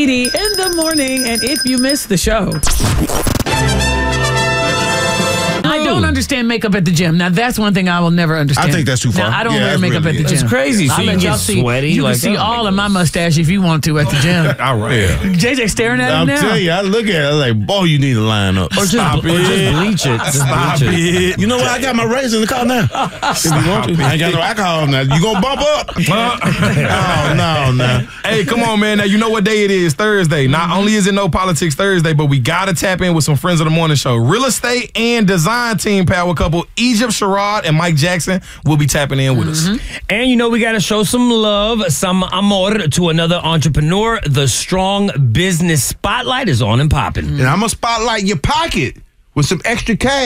in the morning, and if you miss the show, I don't understand makeup at the gym. Now, that's one thing I will never understand. I think that's too far. Now, I don't wear makeup at the gym. It's crazy. So I'll you let get y'all see. sweaty. You can see all of my mustache if you want to at the gym. All right. Yeah. JJ staring at him I'm now. telling you, I look at it like, boy, you need to line up. Or just bleach it. Stop it. You know what? I got my razor in the car now. If you want to. I ain't got no alcohol now. You gonna bump up? Oh, no. Hey, come on, man. Now, you know what day it is? Thursday. Not only is it No Politics Thursday, but we got to tap in with some friends of the morning show. Real estate and design team power couple Egypt Sherrod and Mike Jackson will be tapping in with us. And you know we got to show some love, some amor to another entrepreneur. The Strong Business Spotlight is on and popping. And I'm going to spotlight your pocket with some extra cash.